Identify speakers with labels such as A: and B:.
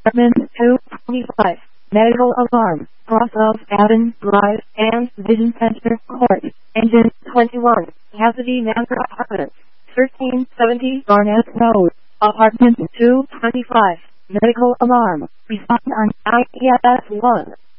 A: Apartment 225. Medical alarm. Cross of Avon Drive and Vision Center Court. Engine 21. Cassidy Manor Apartments. 1370 Barnett Road. Apartment 225. Medical alarm. Respond on IES 1.